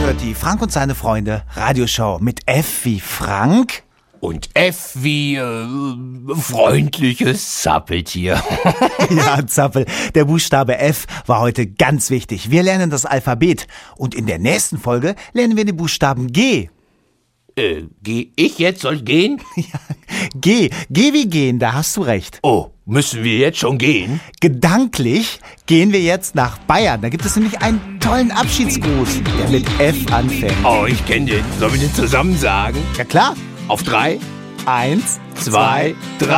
hört die Frank und seine Freunde Radioshow mit F wie Frank. Und F wie freundliches Zappeltier. Ja, Zappel, der Buchstabe F war heute ganz wichtig. Wir lernen das Alphabet und in der nächsten Folge lernen wir den Buchstaben G. Ich jetzt soll gehen? Ja, G wie gehen, da hast du recht. Oh, müssen wir jetzt schon gehen? Gedanklich gehen wir jetzt nach Bayern. Da gibt es nämlich einen tollen Abschiedsgruß, der mit F anfängt. Oh, ich kenne den. Sollen wir den zusammen sagen? Ja klar. Auf 3? 1, 2, 3.